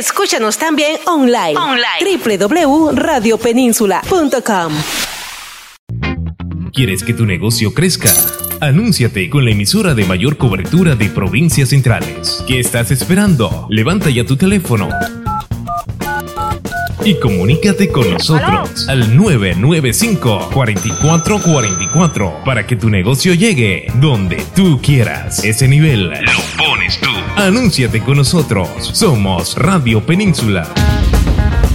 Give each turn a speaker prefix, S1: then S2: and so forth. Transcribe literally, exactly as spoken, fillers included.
S1: Escúchanos también online. Online. doble u doble u doble u punto radio península punto com.
S2: ¿Quieres que tu negocio crezca? Anúnciate con la emisora de mayor cobertura de provincias centrales. ¿Qué estás esperando? Levanta ya tu teléfono y comunícate con nosotros al nueve nueve cinco, cuatro cuatro cuatro cuatro para que tu negocio llegue donde tú quieras. Ese nivel lo pones tú. Anúnciate con nosotros. Somos Radio Península.